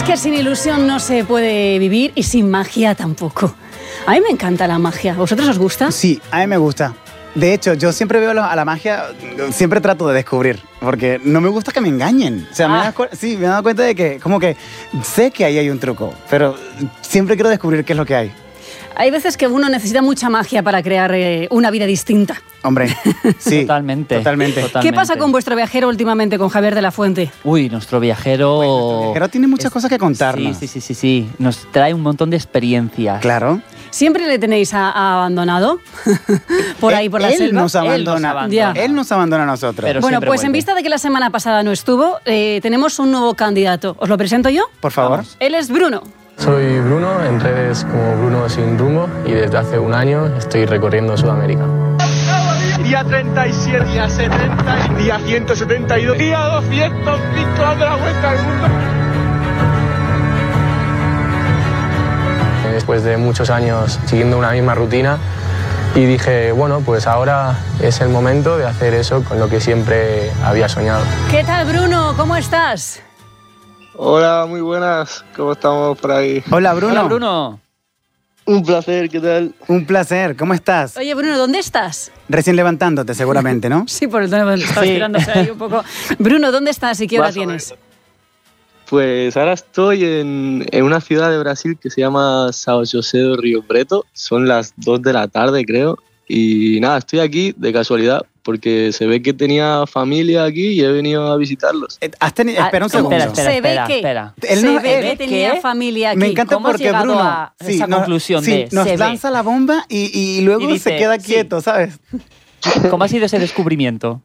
que sin ilusión no se puede vivir y sin magia tampoco. A mí me encanta la magia. ¿Vosotros os gusta? Sí, a mí me gusta. De hecho, yo siempre veo a la magia, siempre trato de descubrir, porque no me gusta que me engañen. O sea, me he dado cuenta de que, como que sé que ahí hay un truco, pero siempre quiero descubrir qué es lo que hay. Hay veces que uno necesita mucha magia para crear una vida distinta. Hombre, sí. Totalmente. ¿Qué pasa con vuestro viajero últimamente, con Javier de la Fuente? Uy, nuestro viajero... Bueno, nuestro viajero tiene muchas cosas que contarnos. Sí. Nos trae un montón de experiencias. Claro. ¿Siempre le tenéis abandonado? Por ahí, por la selva. Él nos abandona. Él nos abandona a nosotros. Pero bueno, pues vuelve. en vista de que la semana pasada no estuvo, tenemos un nuevo candidato. ¿Os lo presento yo? Por favor. Vamos. Él es Bruno. Soy Bruno, en redes como Bruno Sin Rumbo, y desde hace un año estoy recorriendo Sudamérica. Día 37, día 70, día 172, día 205 dando la vuelta al mundo. Después de muchos años siguiendo una misma rutina, y dije, bueno, pues ahora es el momento de hacer eso con lo que siempre había soñado. ¿Qué tal, Bruno? ¿Cómo estás? Hola, muy buenas. ¿Cómo estamos por ahí? Hola, Bruno. Hola, Bruno. Un placer, ¿qué tal? Un placer. ¿Cómo estás? Oye, Bruno, ¿dónde estás? Recién levantándote, seguramente, ¿no? Sí, por el tono estaba tirándose ahí un poco. Bruno, ¿dónde estás y qué hora Más o tienes? menos. Pues ahora estoy en una ciudad de Brasil que se llama São José do Rio Preto. Son las 2 de la tarde, creo. Y nada, estoy aquí de casualidad porque se ve que tenía familia aquí y he venido a visitarlos. Espera un segundo. Espera. Él Se no- ve él- que tenía familia aquí. Me encanta ¿Cómo has porque llegado Bruno a esa conclusión de nos se ve? lanza la bomba y luego Y dice, se queda sí. quieto, ¿sabes? ¿Cómo ha sido ese descubrimiento?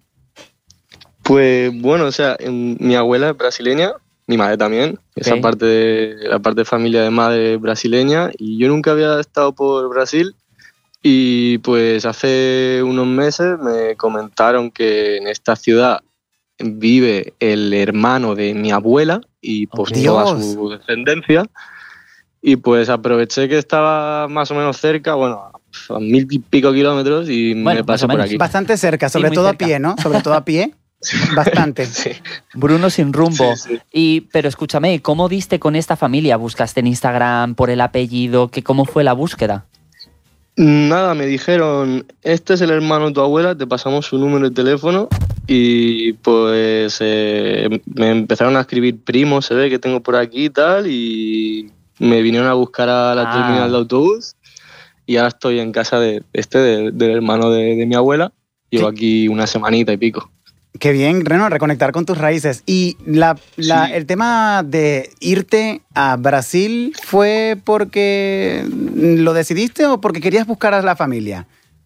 Pues bueno, o sea, mi abuela es brasileña, mi madre también, Ok. esa parte de la parte de familia de madre brasileña, y yo nunca había estado por Brasil. Y pues hace unos meses me comentaron que en esta ciudad vive el hermano de mi abuela y pues Ok. toda Dios. su descendencia. Y pues aproveché que estaba más o menos cerca, bueno, a 1000 y pico kilómetros, y Bueno, me pasé más o por menos. aquí. Bastante cerca, Sí, sobre muy todo cerca. a pie, ¿no? Sobre todo a pie. Bastante. Sí. Bruno Sin Rumbo. Sí. Pero escúchame, ¿cómo diste con esta familia? ¿Buscaste en Instagram por el apellido? ¿Cómo fue la búsqueda? Nada, me dijeron, este es el hermano de tu abuela, te pasamos su número de teléfono, y pues me empezaron a escribir primos, se ve que tengo por aquí y tal, y me vinieron a buscar a la terminal de autobús, y ahora estoy en casa del hermano de mi abuela. Llevo aquí una semanita y pico. Qué bien, Reno, reconectar con tus raíces. Y el tema de irte a Brasil, ¿fue porque lo decidiste o porque querías buscar a la familia?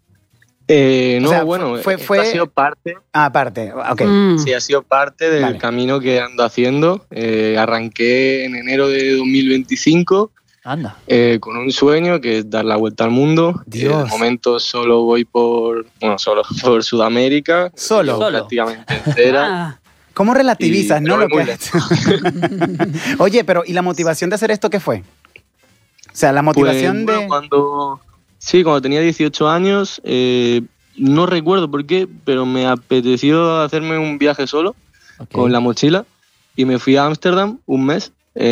No, O sea, bueno, fue- esto ha sido parte, Ah, aparte, ok. sí, ha sido parte del Vale. camino que ando haciendo. Arranqué en enero de 2025 Anda. con un sueño que es dar la vuelta al mundo. Dios. De momento solo voy por Sudamérica. Solo. Llevo prácticamente entera. Ah, ¿Cómo relativizas, Y- no? pero Lo voy que Oye, pero ¿y la motivación de hacer esto qué fue? O sea, la motivación Pues, bueno, cuando tenía 18 años, no recuerdo por qué, pero me apeteció hacerme un viaje solo Ok. con la mochila y me fui a Ámsterdam un mes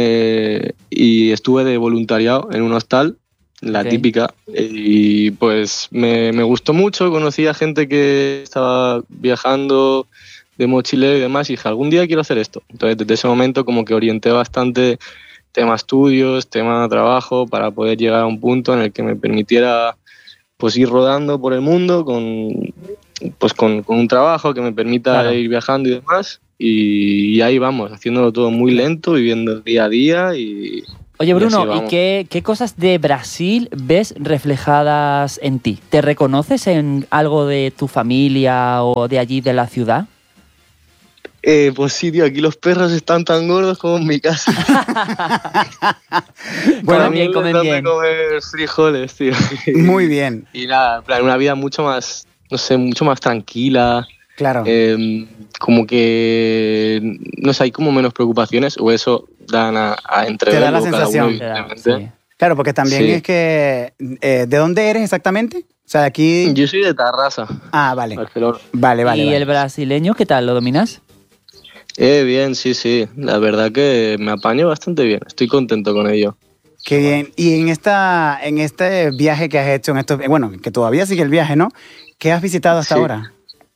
y estuve de voluntariado en un hostal, la Ok. típica, y pues me gustó mucho, conocí a gente que estaba viajando de mochilero y demás y dije, algún día quiero hacer esto. Entonces desde ese momento como que orienté bastante tema estudios, tema trabajo, para poder llegar a un punto en el que me permitiera pues ir rodando por el mundo con un trabajo que me permita Claro. ir viajando y demás. Y ahí vamos, haciéndolo todo muy lento, viviendo el día a día y... Oye, y Bruno, así ¿y vamos. qué cosas de Brasil ves reflejadas en ti? ¿Te reconoces en algo de tu familia o de allí, de la ciudad? Pues sí, tío, aquí los perros están tan gordos como en mi casa. Bueno, Comen bien, comen Dan bien. de comer frijoles, tío. Muy bien, Y nada, en plan, una vida mucho más, no sé, mucho más tranquila. claro. Como que, no sé, hay como menos preocupaciones, o eso dan a entrever. Te da la luego cada uno, sensación. evidentemente. Sí. Claro, porque también Sí. es que... ¿de dónde eres exactamente? O sea, de aquí... Yo soy de Tarrasa, Ah, vale. Barcelona. Vale, vale. ¿Y vale. el brasileño qué tal? ¿Lo dominas? Bien, sí. La verdad que me apaño bastante bien. Estoy contento con ello. Qué bien. Y en este viaje que has hecho, que todavía sigue el viaje, ¿no? ¿Qué has visitado hasta ahora?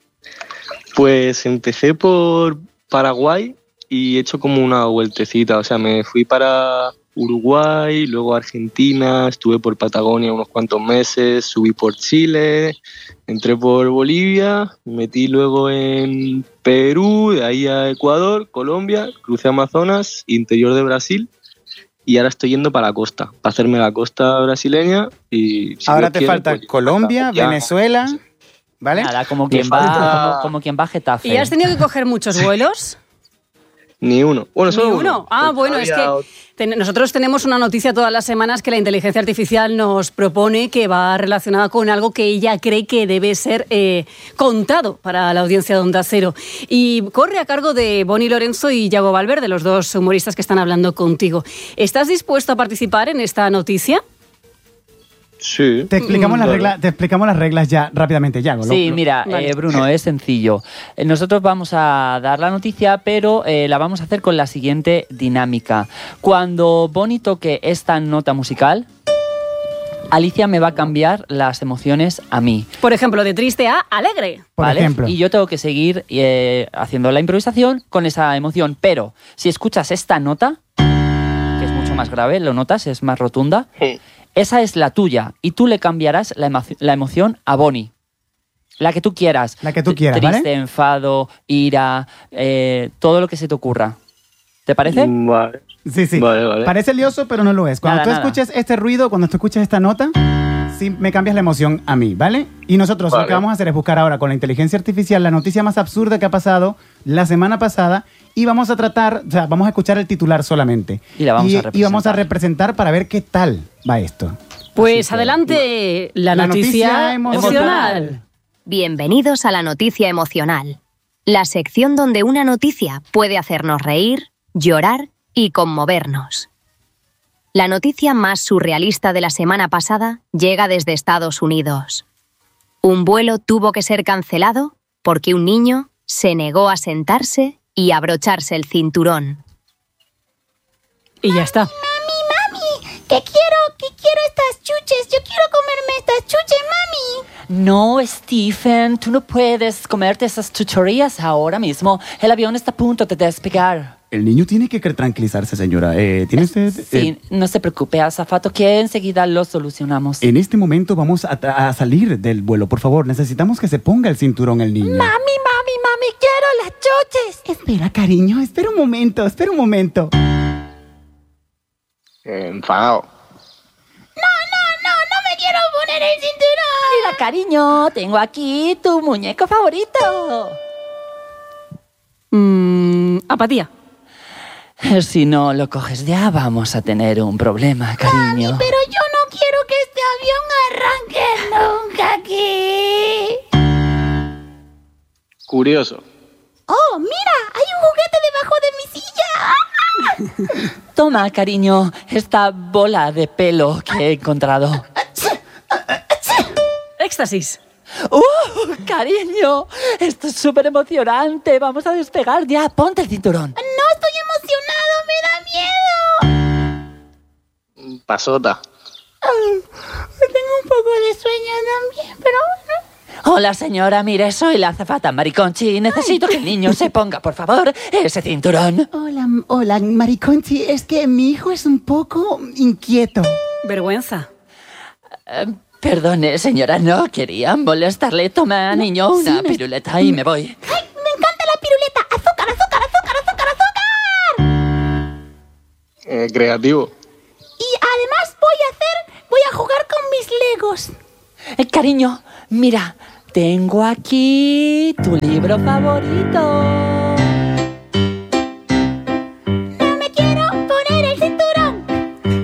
Pues empecé por Paraguay y he hecho como una vueltecita. O sea, me fui para Uruguay, luego Argentina, estuve por Patagonia unos cuantos meses, subí por Chile, entré por Bolivia, me metí luego en Perú, de ahí a Ecuador, Colombia, crucé Amazonas, interior de Brasil. Y ahora estoy yendo para la costa, para hacerme la costa brasileña. Y si ahora Dios te quiere, falta pues, Colombia, ya, Venezuela, ¿vale? Nada, como quien va a Getafe. ¿Y has tenido que coger muchos vuelos? Ni uno. Bueno, solo ¿Ni uno? Ah, Porque bueno, es que nosotros tenemos una noticia todas las semanas que la inteligencia artificial nos propone que va relacionada con algo que ella cree que debe ser contado para la audiencia de Onda Cero. Y corre a cargo de Bonnie Lorenzo y Yago Valverde, los dos humoristas que están hablando contigo. ¿Estás dispuesto a participar en esta noticia? Sí. Te explicamos las reglas ya rápidamente, Yago. Sí, mira, Vale. Bruno, es sencillo. Nosotros vamos a dar la noticia, pero la vamos a hacer con la siguiente dinámica. Cuando Bonnie toque esta nota musical, Alicia me va a cambiar las emociones a mí. Por ejemplo, de triste a alegre. Por ¿vale? ejemplo. Y yo tengo que seguir haciendo la improvisación con esa emoción. Pero si escuchas esta nota, que es mucho más grave, lo notas, es más rotunda, esa es la tuya y tú le cambiarás la emoción a Bonnie. La que tú quieras. La que tú quieras, Triste, ¿vale? enfado, ira, todo lo que se te ocurra. ¿Te parece? Vale. Sí. Vale. Parece lioso, pero no lo es. Cuando tú escuches este ruido, cuando tú escuches esta nota, sí me cambias la emoción a mí, ¿vale? Y nosotros lo que vamos a hacer es buscar ahora con la inteligencia artificial la noticia más absurda que ha pasado la semana pasada y vamos a vamos a escuchar el titular solamente. Y la vamos a representar. Y vamos a representar para ver qué tal va esto. Pues Así que, adelante, la noticia emocional. Bienvenidos a la noticia emocional, la sección donde una noticia puede hacernos reír, llorar y conmovernos. La noticia más surrealista de la semana pasada llega desde Estados Unidos. Un vuelo tuvo que ser cancelado porque un niño se negó a sentarse y abrocharse el cinturón. Y ya está. Que quiero estas chuches. Yo quiero comerme estas chuches, mami. No, Stephen, tú no puedes comerte esas chucherías ahora mismo. El avión está a punto de despegar. El niño tiene que tranquilizarse, señora. ¿Tiene usted...? Sí, no se preocupe, azafato, que enseguida lo solucionamos. En este momento vamos a salir del vuelo. Por favor, necesitamos que se ponga el cinturón el niño. Mami, quiero las chuches. Espera, cariño, espera un momento. Enfadado. No me quiero poner el cinturón. Mira, cariño, tengo aquí tu muñeco favorito. Apatía. Si no lo coges ya, vamos a tener un problema, cariño. Pero yo no quiero que este avión arranque nunca aquí. Curioso. Oh, mira, hay un juguete debajo de mi silla. Toma, cariño, esta bola de pelo que he encontrado. Éxtasis. Cariño, esto es súper emocionante. Vamos a despegar ya. Ponte el cinturón. No estoy emocionado, me da miedo. Pasota. Tengo un poco de sueño también, pero bueno. Hola, señora. Mire, soy la azafata Mariconchi. Necesito que el niño se ponga, por favor, ese cinturón. Hola, Mariconchi. Es que mi hijo es un poco inquieto. Vergüenza. Perdone, señora, no quería molestarle. Toma, niño, una piruleta y me voy. ¡Ay, me encanta la piruleta! ¡Azúcar, azúcar, azúcar, azúcar, azúcar! Creativo. Y además voy a jugar con mis legos. Cariño, mira, tengo aquí tu libro favorito.